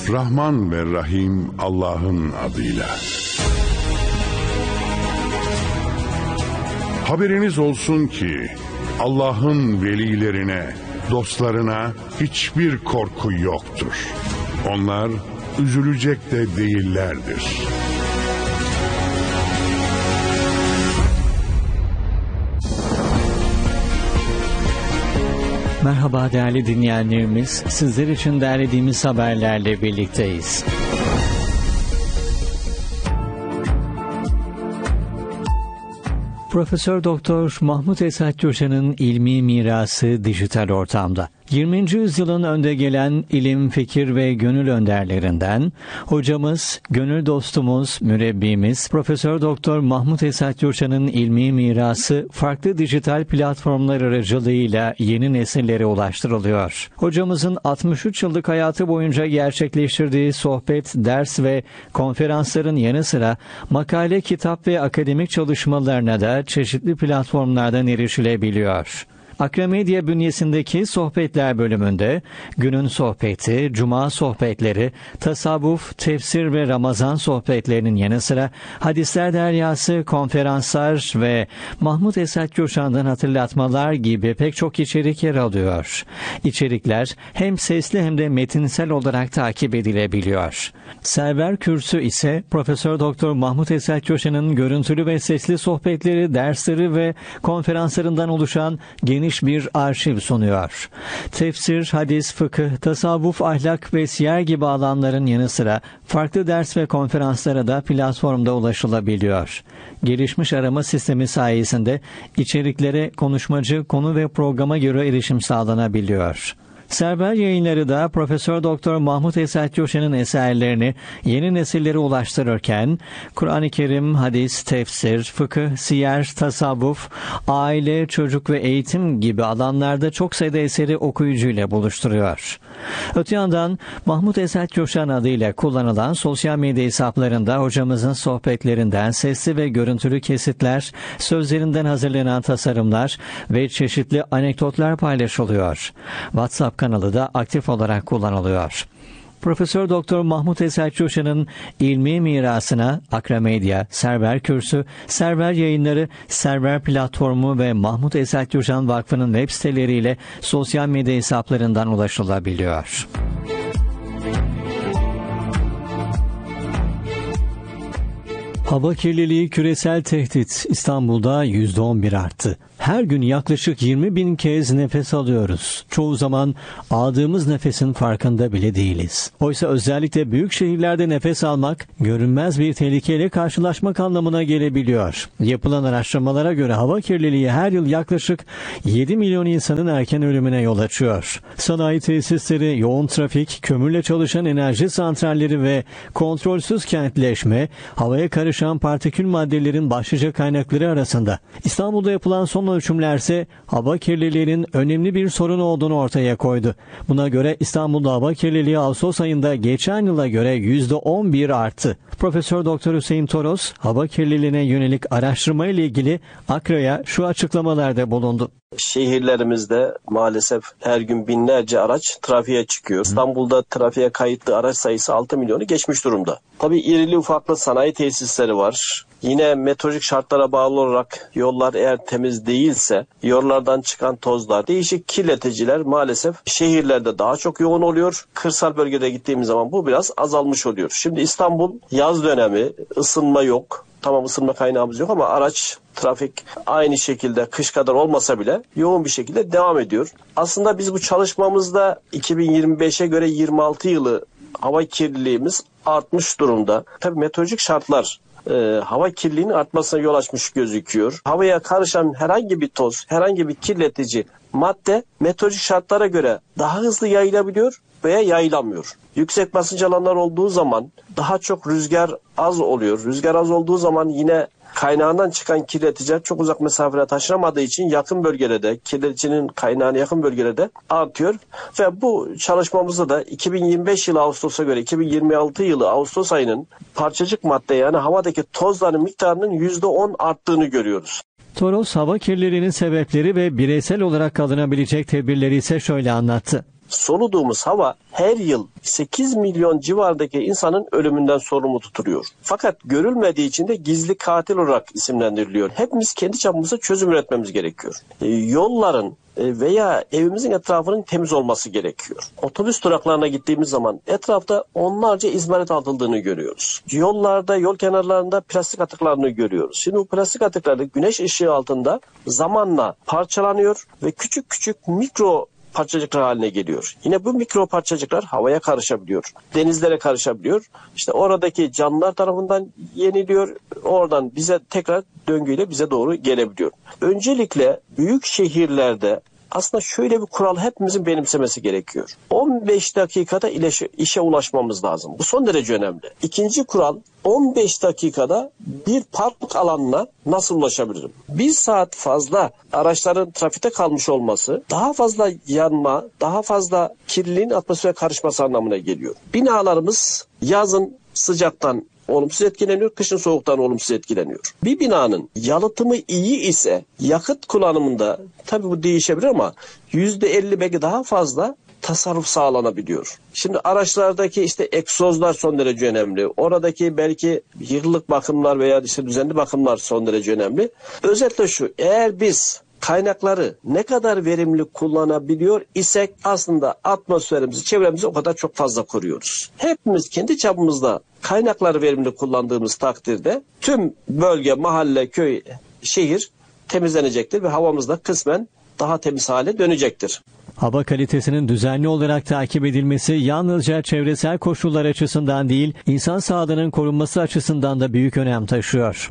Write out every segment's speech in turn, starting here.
Rahman ve Rahim Allah'ın adıyla. Haberiniz olsun ki Allah'ın velilerine, dostlarına hiçbir korku yoktur. Onlar üzülecek de değillerdir. Merhaba değerli dinleyenlerimiz, sizler için derlediğimiz haberlerle birlikteyiz. Profesör Doktor Mahmut Esat Coşan'ın ilmi mirası dijital ortamda. 20. yüzyılın önde gelen ilim, fikir ve gönül önderlerinden hocamız, gönül dostumuz, mürebbimiz Profesör Doktor Mahmut Esat Coşan'ın ilmi mirası farklı dijital platformlar aracılığıyla yeni nesillere ulaştırılıyor. Hocamızın 63 yıllık hayatı boyunca gerçekleştirdiği sohbet, ders ve konferansların yanı sıra makale, kitap ve akademik çalışmalarına da çeşitli platformlardan erişilebiliyor. Akramedya bünyesindeki sohbetler bölümünde günün sohbeti, cuma sohbetleri, tasavvuf, tefsir ve Ramazan sohbetlerinin yanı sıra hadisler deryası, konferanslar ve Mahmut Esat Coşan'dan hatırlatmalar gibi pek çok içerik yer alıyor. İçerikler hem sesli hem de metinsel olarak takip edilebiliyor. Server Kürsü ise Profesör Doktor Mahmut Esat Coşan'ın görüntülü ve sesli sohbetleri, dersleri ve konferanslarından oluşan geniş bir arşiv sunuyor. Tefsir, hadis, fıkıh, tasavvuf, ahlak ve siyer gibi alanların yanı sıra farklı ders ve konferanslara da platformda ulaşılabiliyor. Gelişmiş arama sistemi sayesinde içeriklere konuşmacı, konu ve programa göre erişim sağlanabiliyor. Server Yayınları da Profesör Doktor Mahmut Esat Coşan'ın eserlerini yeni nesillere ulaştırırken Kur'an-ı Kerim, hadis, tefsir, fıkıh, siyer, tasavvuf, aile, çocuk ve eğitim gibi alanlarda çok sayıda eseri okuyucuyla buluşturuyor. Öte yandan Mahmut Esat Coşan adıyla kullanılan sosyal medya hesaplarında hocamızın sohbetlerinden sesli ve görüntülü kesitler, sözlerinden hazırlanan tasarımlar ve çeşitli anekdotlar paylaşılıyor. WhatsApp kanalı da aktif olarak kullanılıyor. Profesör Doktor Mahmut Esat Coşan'ın ilmi mirasına Akramedya, Server Kürsü, Server Yayınları, Server Platformu ve Mahmut Esat Coşan Vakfı'nın web siteleriyle sosyal medya hesaplarından ulaşılabiliyor. Hava kirliliği küresel tehdit. İstanbul'da %11 arttı. Her gün yaklaşık 20.000 kez nefes alıyoruz. Çoğu zaman aldığımız nefesin farkında bile değiliz. Oysa özellikle büyük şehirlerde nefes almak, görünmez bir tehlikeyle karşılaşmak anlamına gelebiliyor. Yapılan araştırmalara göre hava kirliliği her yıl yaklaşık 7 milyon insanın erken ölümüne yol açıyor. Sanayi tesisleri, yoğun trafik, kömürle çalışan enerji santralleri ve kontrolsüz kentleşme, havaya karışan partikül maddelerin başlıca kaynakları arasında. İstanbul'da yapılan son ölçümlerse hava kirliliğinin önemli bir sorun olduğunu ortaya koydu. Buna göre İstanbul'da hava kirliliği Ağustos ayında geçen yıla göre %11 arttı. Profesör Doktor Hüseyin Toros, hava kirliliğine yönelik araştırma ile ilgili AKRA'ya şu açıklamalarda bulundu. Şehirlerimizde maalesef her gün binlerce araç trafiğe çıkıyor. İstanbul'da trafiğe kayıtlı araç sayısı 6 milyonu geçmiş durumda. Tabii irili ufaklı sanayi tesisleri var. Yine meteorolojik şartlara bağlı olarak yollar eğer temiz değilse yollardan çıkan tozlar, değişik kirleticiler maalesef şehirlerde daha çok yoğun oluyor. Kırsal bölgede gittiğimiz zaman bu biraz azalmış oluyor. Şimdi İstanbul yaz dönemi, ısınma yok. Tamam, ısınma kaynağımız yok ama araç, trafik aynı şekilde kış kadar olmasa bile yoğun bir şekilde devam ediyor. Aslında biz bu çalışmamızda 2025'e göre 26 yılı hava kirliliğimiz artmış durumda. Tabii meteorolojik şartlar hava kirliliğinin artmasına yol açmış gözüküyor. Havaya karışan herhangi bir toz, herhangi bir kirletici madde meteorolojik şartlara göre daha hızlı yayılabiliyor veya yayılamıyor. Yüksek basınç alanlar olduğu zaman daha çok rüzgar az oluyor. Rüzgar az olduğu zaman yine kaynağından çıkan kirleticiler çok uzak mesafelere taşınamadığı için yakın bölgelerde, kirleticinin kaynağına yakın bölgelerde artıyor. Ve bu çalışmamızda da 2025 yılı Ağustos'a göre 2026 yılı Ağustos ayının parçacık madde yani havadaki tozların miktarının %10 arttığını görüyoruz. Toros hava kirliliğinin sebepleri ve bireysel olarak alınabilecek tedbirleri ise şöyle anlattı. soluduğumuz hava her yıl 8 milyon civardaki insanın ölümünden sorumlu tutuluyor. Fakat görülmediği için de gizli katil olarak isimlendiriliyor. Hepimiz kendi çapımızda çözüm üretmemiz gerekiyor. Yolların veya evimizin etrafının temiz olması gerekiyor. Otobüs duraklarına gittiğimiz zaman etrafta onlarca izmarit atıldığını görüyoruz. Yollarda, yol kenarlarında plastik atıklarını görüyoruz. Şimdi bu plastik atıkları güneş ışığı altında zamanla parçalanıyor ve küçük küçük mikro parçacıklar haline geliyor. Yine bu mikro parçacıklar havaya karışabiliyor. Denizlere karışabiliyor. İşte oradaki canlılar tarafından yeniliyor. Oradan bize tekrar döngüyle bize doğru gelebiliyor. Öncelikle büyük şehirlerde aslında şöyle bir kural hepimizin benimsemesi gerekiyor. 15 dakikada işe ulaşmamız lazım. Bu son derece önemli. İkinci kural, 15 dakikada bir park alanına nasıl ulaşabilirim? 1 saat fazla araçların trafikte kalmış olması daha fazla yanma, daha fazla kirliliğin atmosfere karışması anlamına geliyor. Binalarımız yazın sıcaktan olumsuz etkileniyor, kışın soğuktan olumsuz etkileniyor. Bir binanın yalıtımı iyi ise yakıt kullanımında tabii bu değişebilir ama %50 belki daha fazla tasarruf sağlanabiliyor. Şimdi araçlardaki işte egzozlar son derece önemli. Oradaki belki yıllık bakımlar veya işte düzenli bakımlar son derece önemli. Özetle şu, eğer biz kaynakları ne kadar verimli kullanabiliyor isek aslında atmosferimizi, çevremizi o kadar çok fazla koruyoruz. Hepimiz kendi çapımızda kaynakları verimli kullandığımız takdirde tüm bölge, mahalle, köy, şehir temizlenecektir ve havamız da kısmen daha temiz hale dönecektir. Hava kalitesinin düzenli olarak takip edilmesi yalnızca çevresel koşullar açısından değil, insan sağlığının korunması açısından da büyük önem taşıyor.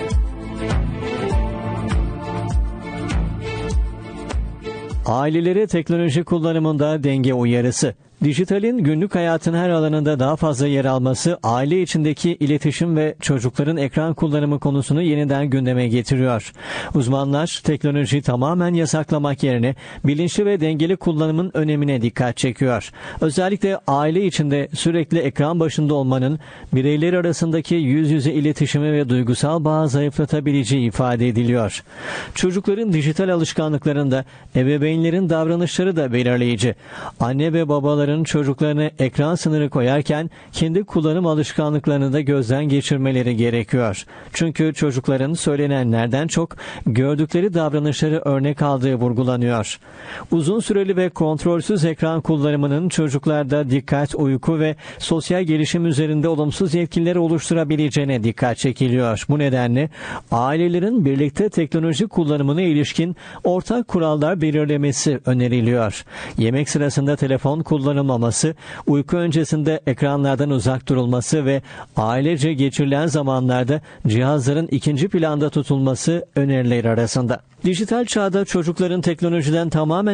Ailelere teknoloji kullanımında denge uyarısı. Dijitalin günlük hayatın her alanında daha fazla yer alması, aile içindeki iletişim ve çocukların ekran kullanımı konusunu yeniden gündeme getiriyor. Uzmanlar, teknolojiyi tamamen yasaklamak yerine bilinçli ve dengeli kullanımın önemine dikkat çekiyor. Özellikle aile içinde sürekli ekran başında olmanın bireyler arasındaki yüz yüze iletişimi ve duygusal bağı zayıflatabileceği ifade ediliyor. Çocukların dijital alışkanlıklarında ebeveynlerin davranışları da belirleyici. Anne ve babaların çocuklarına ekran sınırı koyarken kendi kullanım alışkanlıklarını da gözden geçirmeleri gerekiyor. Çünkü çocukların söylenenlerden çok gördükleri davranışları örnek aldığı vurgulanıyor. Uzun süreli ve kontrolsüz ekran kullanımının çocuklarda dikkat, uyku ve sosyal gelişim üzerinde olumsuz etkiler oluşturabileceğine dikkat çekiliyor. Bu nedenle ailelerin birlikte teknoloji kullanımına ilişkin ortak kurallar belirlemesi öneriliyor. Yemek sırasında telefon kullanılmaması, uyku öncesinde ekranlardan uzak durulması ve ailece geçirilen zamanlarda cihazların ikinci planda tutulması öneriler arasında. Dijital çağda çocukların teknolojiden tamamen